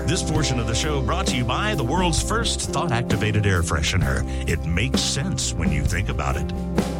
This portion of the show brought to you by the world's first thought-activated air freshener. It makes sense when you think about it.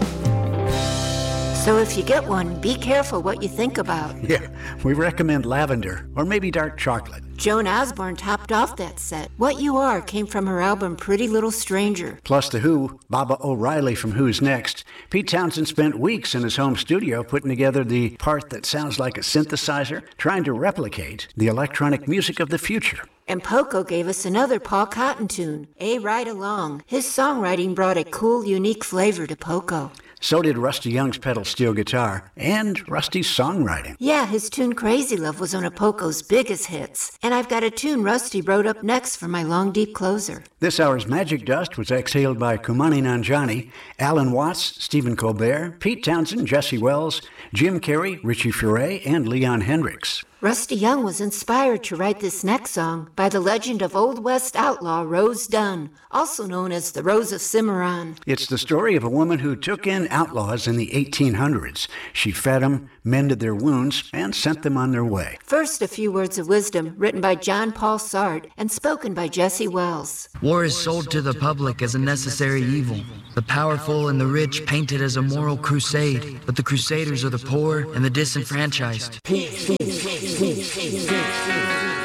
So if you get one, be careful what you think about. Yeah, we recommend lavender or maybe dark chocolate. Joan Osborne topped off that set. What You Are came from her album Pretty Little Stranger. Plus The Who, Baba O'Reilly from Who's Next. Pete Townsend spent weeks in his home studio putting together the part that sounds like a synthesizer, trying to replicate the electronic music of the future. And Poco gave us another Paul Cotton tune, A Ride Along. His songwriting brought a cool, unique flavor to Poco. So did Rusty Young's pedal steel guitar and Rusty's songwriting. Yeah, his tune Crazy Love was one of Poco's biggest hits. And I've got a tune Rusty wrote up next for my long, deep closer. This hour's Magic Dust was exhaled by Kumani Nanjiani, Alan Watts, Stephen Colbert, Pete Townsend, Jesse Wells, Jim Carrey, Richie Furay, and Leon Hendricks. Rusty Young was inspired to write this next song by the legend of Old West outlaw Rose Dunn, also known as the Rose of Cimarron. It's the story of a woman who took in outlaws in the 1800s. She fed them, mended their wounds, and sent them on their way. First, a few words of wisdom written by John Paul Sartre and spoken by Jesse Wells. War is sold to the public as a necessary evil. The powerful and the rich paint it as a moral crusade, but the crusaders are the poor and the disenfranchised. Peace.